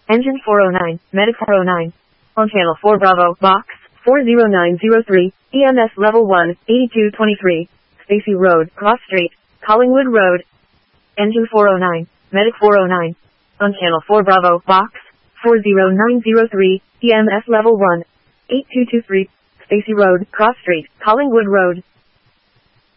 Engine 409, Medic 409. On channel 4 Bravo, box 40903, EMS level 1, 8223. Stacy Road, Cross Street, Collingwood Road. Engine 409, Medic 409. On channel 4 Bravo, box 40903, EMS level 1, 8223. Stacy Road, Cross Street, Collingwood Road.